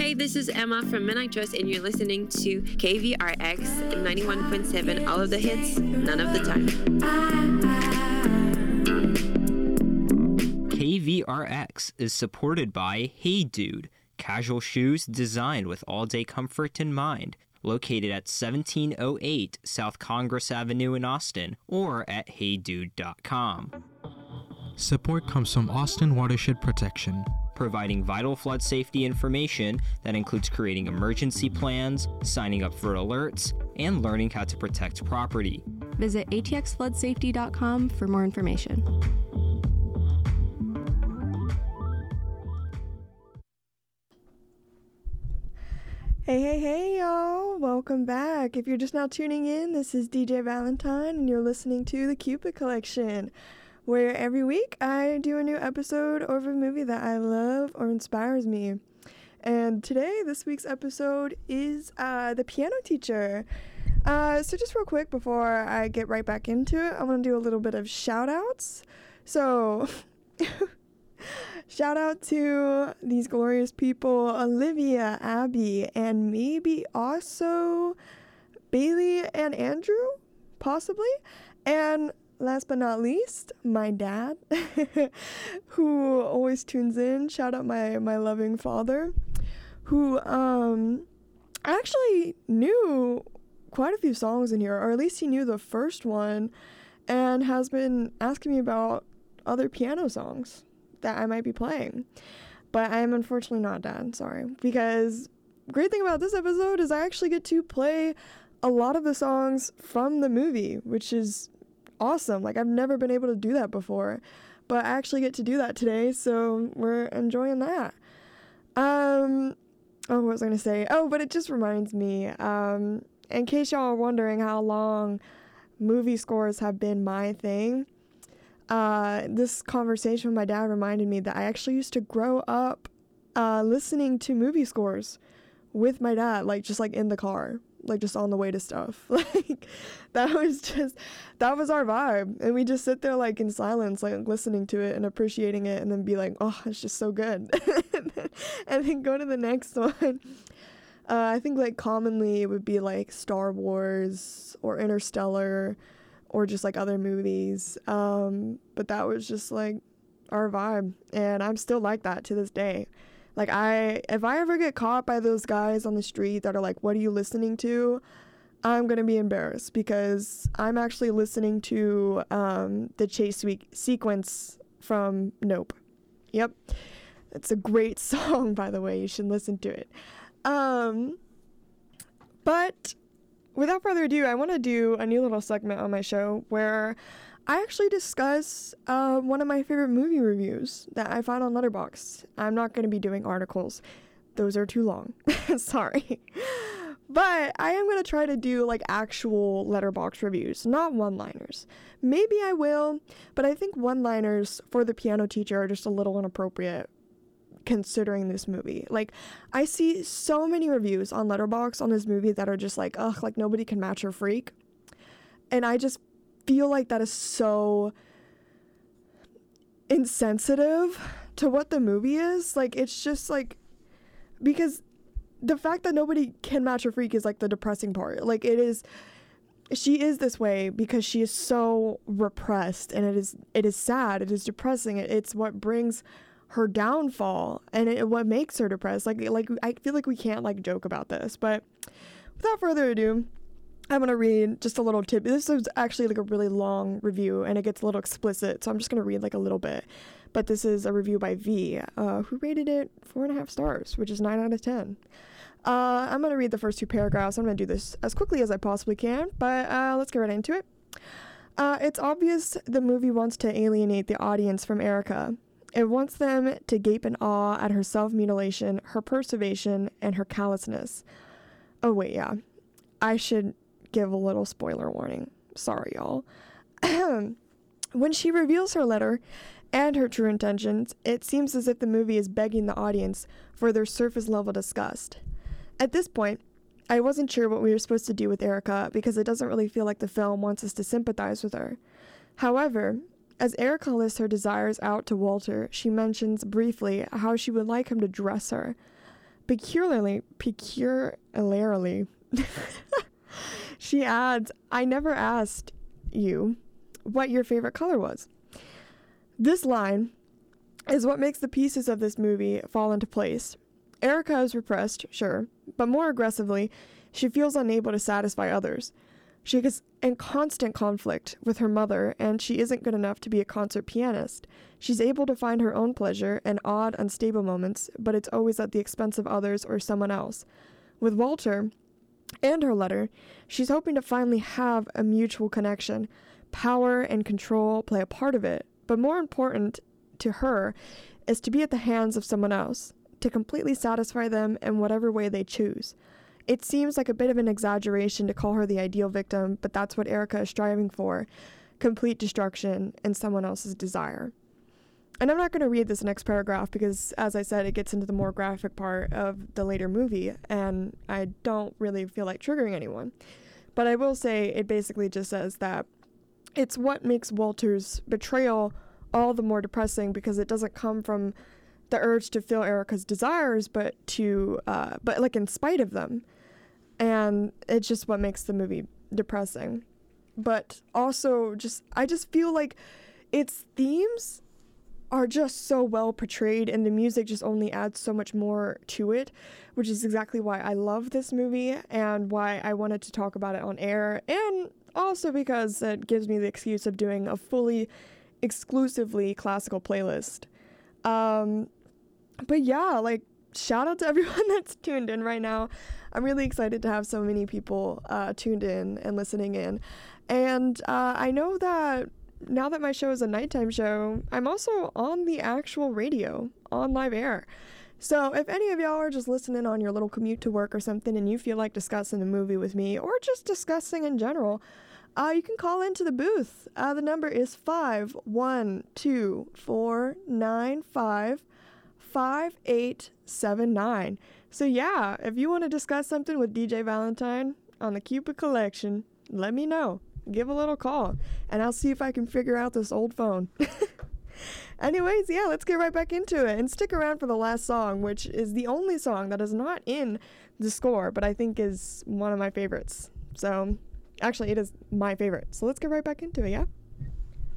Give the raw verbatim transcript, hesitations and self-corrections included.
Hey, this is Emma from Midnight Trust, and you're listening to K V R X ninety-one point seven. All of the hits, none of the time. K V R X is supported by Hey Dude, casual shoes designed with all-day comfort in mind. Located at seventeen oh eight South Congress Avenue in Austin, or at hey dude dot com. Support comes from Austin Watershed Protection, providing vital flood safety information that includes creating emergency plans, signing up for alerts, and learning how to protect property. Visit a t x flood safety dot com for more information. Hey, hey, hey, y'all. Welcome back. If you're just now tuning in, this is D J Valentine, and you're listening to The Cupid Collection, where every week I do a new episode of a movie that I love or inspires me. And today, this week's episode is uh, The Piano Teacher. Uh, so just real quick before I get right back into it, I want to do a little bit of shout-outs. So... Shout out to these glorious people, Olivia, Abby, and maybe also Bailey and Andrew, possibly. And last but not least, my dad, who always tunes in. Shout out my, my loving father, who um actually knew quite a few songs in here, or at least he knew the first one, and has been asking me about other piano songs that I might be playing. But I am unfortunately not dad, sorry. Because great thing about this episode is I actually get to play a lot of the songs from the movie, which is awesome. Like, I've never been able to do that before. But I actually get to do that today, so we're enjoying that. Um, oh, what was I going to say? Oh, but it just reminds me, um, in case y'all are wondering how long movie scores have been my thing, Uh, this conversation with my dad reminded me that I actually used to grow up uh, listening to movie scores with my dad, like just like in the car, like just on the way to stuff. Like that was just, that was our vibe. And we just sit there like in silence, like listening to it and appreciating it, and then be like, oh, it's just so good. and, then, and then go to the next one. Uh, I think like commonly it would be like Star Wars or Interstellar, or just like other movies, um, but that was just like our vibe, and I'm still like that to this day. Like I, if I ever get caught by those guys on the street that are like, what are you listening to? I'm gonna be embarrassed, because I'm actually listening to um, the chase week sequence from Nope. Yep, it's a great song, by the way, you should listen to it. Um, but without further ado, I want to do a new little segment on my show where I actually discuss uh, one of my favorite movie reviews that I found on Letterboxd. I'm not going to be doing articles. Those are too long. Sorry. But I am going to try to do like actual Letterboxd reviews, not one-liners. Maybe I will, but I think one-liners for The Piano Teacher are just a little inappropriate considering this movie. Like, I see so many reviews on Letterboxd on this movie that are just like, ugh, like nobody can match her freak. And I just feel like that is so insensitive to what the movie is. Like, it's just like, because the fact that nobody can match her freak is like the depressing part. Like, it is, she is this way because she is so repressed, and it is, it is sad, it is depressing, it, it's what brings her downfall, and it, what makes her depressed. Like, like I feel like we can't like joke about this, but without further ado, I'm gonna read just a little tip. This is actually like a really long review, and it gets a little explicit, so I'm just gonna read like a little bit. But this is a review by V, uh, who rated it four and a half stars, which is nine out of ten. Uh, I'm gonna read the first two paragraphs. I'm gonna do this as quickly as I possibly can, but uh, let's get right into it. Uh, it's obvious the movie wants to alienate the audience from Erica. It wants them to gape in awe at her self-mutilation, her preservation, and her callousness. Oh, wait, yeah. I should give a little spoiler warning. Sorry, y'all. When she reveals her letter and her true intentions, it seems as if the movie is begging the audience for their surface-level disgust. At this point, I wasn't sure what we were supposed to do with Erica, because it doesn't really feel like the film wants us to sympathize with her. However, as Erica lists her desires out to Walter, she mentions briefly how she would like him to dress her. peculiarly, peculiarly, she adds, I never asked you what your favorite color was. This line is what makes the pieces of this movie fall into place. Erica is repressed, sure, but more aggressively, she feels unable to satisfy others. She is in constant conflict with her mother, and she isn't good enough to be a concert pianist. She's able to find her own pleasure in odd, unstable moments, but it's always at the expense of others or someone else. With Walter and her letter, she's hoping to finally have a mutual connection. Power and control play a part of it, but more important to her is to be at the hands of someone else, to completely satisfy them in whatever way they choose. It seems like a bit of an exaggeration to call her the ideal victim, but that's what Erica is striving for, complete destruction in someone else's desire. And I'm not going to read this next paragraph because, as I said, it gets into the more graphic part of the later movie, and I don't really feel like triggering anyone. But I will say it basically just says that it's what makes Walter's betrayal all the more depressing because it doesn't come from the urge to feel Erica's desires, but to, uh, but like in spite of them. And it's just what makes the movie depressing. But also just, I just feel like its themes are just so well portrayed and the music just only adds so much more to it, which is exactly why I love this movie and why I wanted to talk about it on air, and also because it gives me the excuse of doing a fully exclusively classical playlist. Um, but yeah, like, shout out to everyone that's tuned in right now. I'm really excited to have so many people uh, tuned in and listening in. And uh, I know that now that my show is a nighttime show, I'm also on the actual radio, on live air. So if any of y'all are just listening on your little commute to work or something and you feel like discussing a movie with me or just discussing in general, uh, you can call into the booth. Uh, the number is five one two four nine five five eight seven nine. So yeah, if you want to discuss something with D J Valentine on the Cupid Collection, let me know. Give a little call, and I'll see if I can figure out this old phone. Anyways, yeah, let's get right back into it, and stick around for the last song, which is the only song that is not in the score, but I think is one of my favorites. So, actually, it is my favorite. So let's get right back into it, yeah?